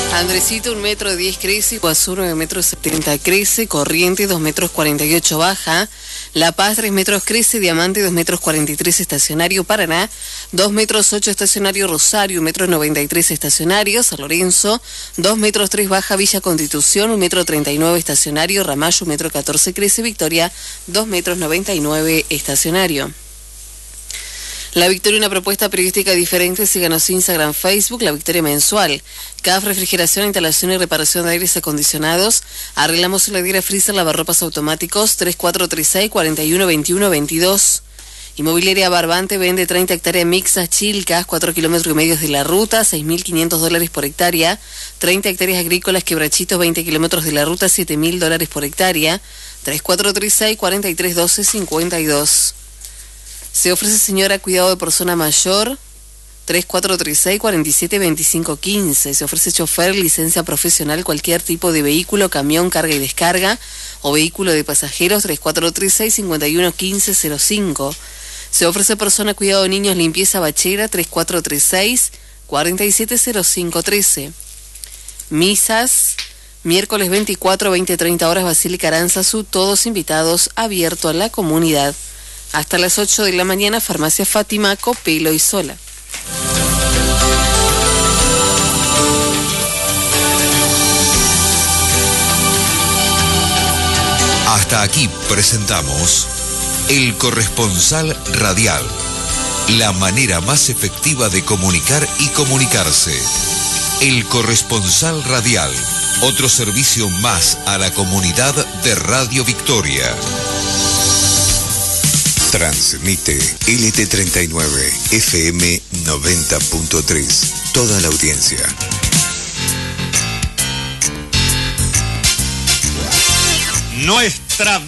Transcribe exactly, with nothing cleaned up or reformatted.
Andresito, un metro diez crece, Iguazú nueve metros setenta crece, Corrientes dos metros cuarenta y ocho baja, La Paz tres metros crece, Diamante dos metros cuarenta y tres estacionario, Paraná dos metros ocho estacionario, Rosario un metro noventa y tres estacionario, San Lorenzo dos metros tres baja, Villa Constitución un metro treinta y nueve estacionario, Ramallo un metro catorce crece, Victoria dos metros noventa y nueve estacionario. La Victoria, una propuesta periodística diferente, síganos en Instagram, Facebook, La Victoria Mensual. C A F Refrigeración, instalación y reparación de aires acondicionados. Arreglamos heladera, freezer, lavarropas automáticos, tres cuatro tres seis, cuatro uno dos uno dos dos. Inmobiliaria Barbante vende treinta hectáreas mixtas, Chilcas, cuatro kilómetros y medio de la ruta, seis mil quinientos dólares por hectárea. treinta hectáreas agrícolas, Quebrachitos, veinte kilómetros de la ruta, siete mil dólares por hectárea. tres cuatro tres seis, cuatro tres uno dos, cinco dos. Se ofrece señora cuidado de persona mayor, tres cuatro tres seis, cuatro siete dos cinco uno cinco. Se ofrece chofer, licencia profesional, cualquier tipo de vehículo, camión, carga y descarga, o vehículo de pasajeros, tres cuatro tres seis, cinco uno uno cinco cero cinco. Se ofrece persona cuidado de niños, limpieza bachera, tres cuatro tres seis, cuatro siete cero cinco uno tres. Misas, miércoles veinticuatro, veinte treinta horas, Basílica Aranzazú, todos invitados, abierto a la comunidad. Hasta las ocho de la mañana, Farmacia Fátima, Copelo y Sola. Hasta aquí presentamos El Corresponsal Radial, la manera más efectiva de comunicar y comunicarse. El Corresponsal Radial, otro servicio más a la comunidad de Radio Victoria. Transmite L T treinta y nueve, F M noventa punto tres. Toda la audiencia. Nuestra